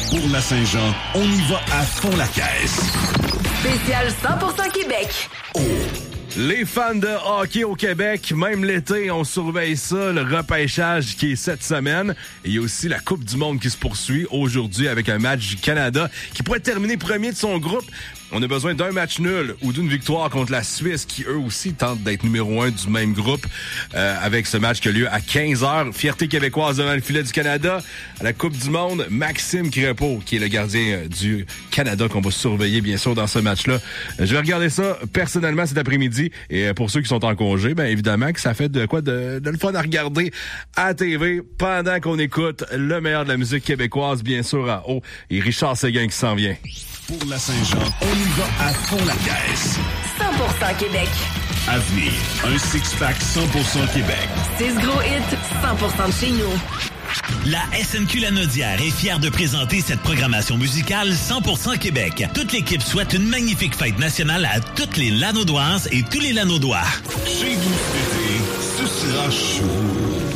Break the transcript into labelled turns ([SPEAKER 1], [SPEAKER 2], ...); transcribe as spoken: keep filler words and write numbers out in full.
[SPEAKER 1] Pour la Saint-Jean, on y va à fond la caisse.
[SPEAKER 2] Spécial cent pour cent Québec.
[SPEAKER 1] Oh!
[SPEAKER 3] Les fans de hockey au Québec, même l'été, on surveille ça, le repêchage qui est cette semaine. Et il y a aussi la Coupe du monde qui se poursuit aujourd'hui avec un match du Canada qui pourrait terminer premier de son groupe. On a besoin d'un match nul ou d'une victoire contre la Suisse qui, eux aussi, tentent d'être numéro un du même groupe euh, avec ce match qui a lieu à quinze heures. Fierté québécoise devant le filet du Canada. À la Coupe du monde, Maxime Crépeau, qui est le gardien du Canada qu'on va surveiller, bien sûr, dans ce match-là. Je vais regarder ça personnellement cet après-midi. Et pour ceux qui sont en congé, bien évidemment que ça fait de quoi de, de le fun à regarder à la T V pendant qu'on écoute le meilleur de la musique québécoise, bien sûr, à haut. Et Richard Séguin qui s'en vient.
[SPEAKER 1] Pour la Saint-Jean, on y va à fond la caisse.
[SPEAKER 2] cent pour cent Québec.
[SPEAKER 1] À venir, un six-pack cent pour cent Québec.
[SPEAKER 2] six gros hits, cent pour cent de chez nous.
[SPEAKER 4] La S N Q Lanaudière est fière de présenter cette programmation musicale cent pour cent Québec. Toute l'équipe souhaite une magnifique fête nationale à toutes les Lanaudoises et tous les Lanaudois.
[SPEAKER 1] Chez vous cet été, ce sera chaud.